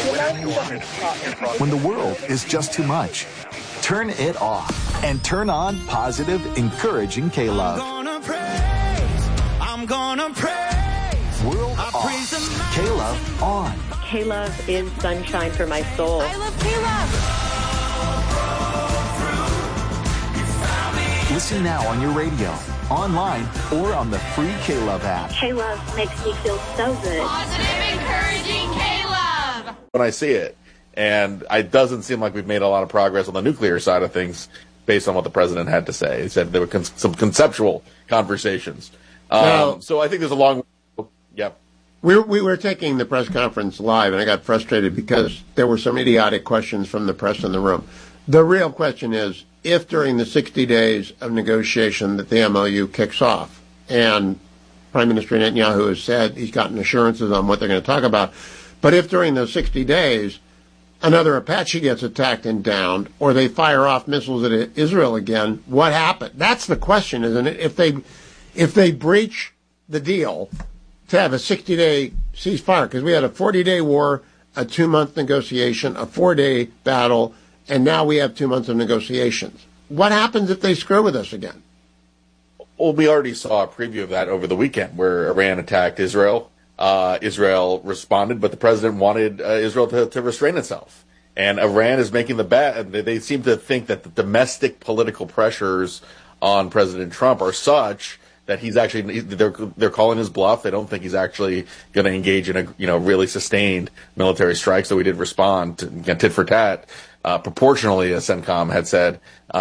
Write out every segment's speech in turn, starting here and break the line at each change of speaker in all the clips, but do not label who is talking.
When the world is just too much, turn it off and turn on positive, encouraging K-Love.
I'm gonna praise.
World off. K-Love on.
K-Love is sunshine for my soul.
I love K-Love.
Listen now on your radio, online, or on the free K-Love app.
K-Love makes me feel so good.
Positive, encouraging K-Love.
When I see it, and it doesn't seem like we've made a lot of progress on the nuclear side of things based on what the president had to say. He said there were some conceptual conversations. So I think there's a long... Yep.
We were taking the press conference live, and I got frustrated because there were some idiotic questions from the press in the room. The real question is, if during the 60 days of negotiation that the MOU kicks off, and Prime Minister Netanyahu has said he's gotten assurances on what they're going to talk about, but if during those 60 days another Apache gets attacked and downed, or they fire off missiles at Israel again, what happened? That's the question, isn't it? If they breach the deal to have a 60-day ceasefire, because we had a 40-day war, a 2-month negotiation, a 4-day battle, and now we have 2 months of negotiations. What happens if they screw with us again?
Well, we already saw a preview of that over the weekend where Iran attacked Israel. Israel responded, but the president wanted Israel to restrain itself. And Iran is making the bet. They seem to think that the domestic political pressures on President Trump are such that he's actually they're calling his bluff. They don't think he's actually going to engage in a really sustained military strike. So we did respond to tit for tat. Proportionally, as CENTCOM had said,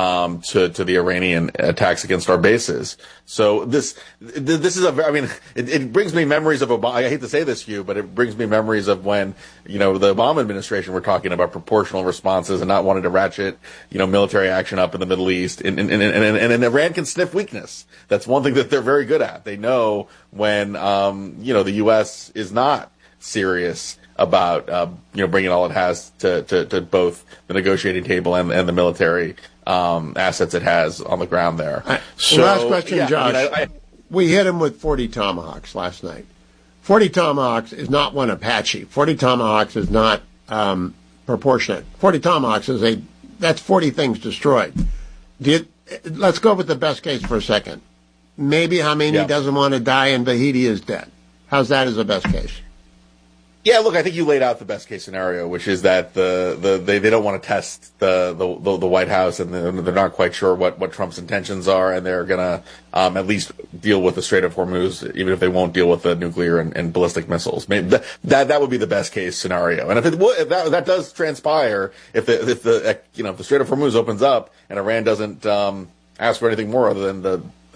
to the Iranian attacks against our bases. So this is it brings me memories of Obama. I hate to say this, Hugh, but it brings me memories of when, the Obama administration were talking about proportional responses and not wanting to ratchet, military action up in the Middle East. And Iran can sniff weakness. That's one thing that they're very good at. They know when, the U.S. is not serious about bringing all it has to both the negotiating table and the military assets it has on the ground there.
Last question, Josh. We hit him with 40 Tomahawks last night. 40 Tomahawks is not one Apache. 40 Tomahawks is not proportionate. 40 Tomahawks that's 40 things destroyed. Let's go with the best case for a second. Maybe Khamenei doesn't want to die and Vahidi is dead. How's that as a best case?
Yeah, look, I think you laid out the best case scenario, which is that they don't want to test the White House, and they're not quite sure what Trump's intentions are, and they're gonna at least deal with the Strait of Hormuz, even if they won't deal with the nuclear and ballistic missiles. Maybe that would be the best case scenario. And if that does transpire, if the Strait of Hormuz opens up and Iran doesn't ask for anything more other than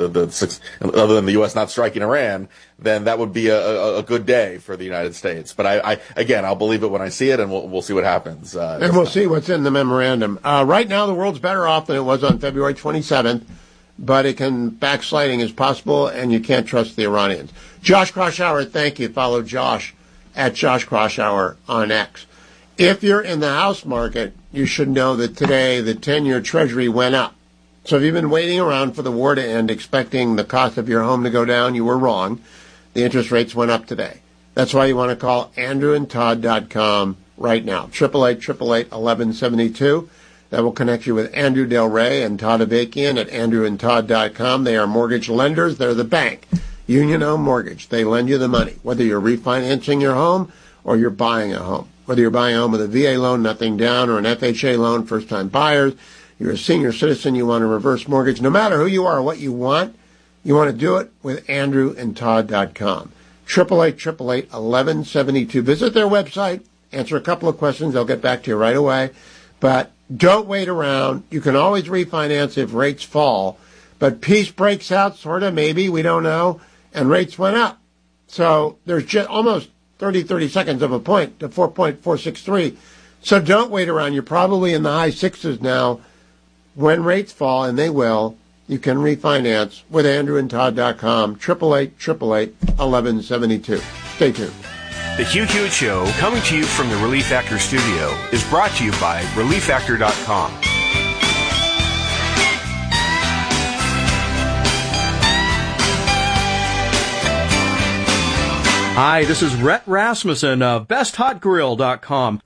other than the U.S. not striking Iran, then that would be a good day for the United States. But I'll believe it when I see it, and we'll see what happens.
And we'll see what's in the memorandum. Right now, the world's better off than it was on February 27th, but backsliding is possible, and you can't trust the Iranians. Josh Kraushaar, thank you. Follow Josh at Josh Kraushaar on X. If you're in the house market, you should know that today the 10-year Treasury went up. So if you've been waiting around for the war to end, expecting the cost of your home to go down, you were wrong. The interest rates went up today. That's why you want to call AndrewandTodd.com right now. 888-888-1172. That will connect you with Andrew Del Rey and Todd Avakian at AndrewandTodd.com. They are mortgage lenders. They're the bank. Union Home Mortgage. They lend you the money, whether you're refinancing your home or you're buying a home. Whether you're buying a home with a VA loan, nothing down, or an FHA loan, first-time buyers. You're a senior citizen, you want a reverse mortgage. No matter who you are or what you want to do it with AndrewandTodd.com. 888-888-1172. Visit their website, answer a couple of questions. They'll get back to you right away. But don't wait around. You can always refinance if rates fall. But peace breaks out, sort of, maybe, we don't know, and rates went up. So there's just almost 30 seconds of a point to 4.463. So don't wait around. You're probably in the high sixes now. When rates fall, and they will, you can refinance with AndrewandTodd.com, 888-888-1172. Stay tuned.
The Hugh Hewitt Show, coming to you from the Relief Factor studio, is brought to you by ReliefFactor.com.
Hi, this is Rhett Rasmussen of BestHotGrill.com.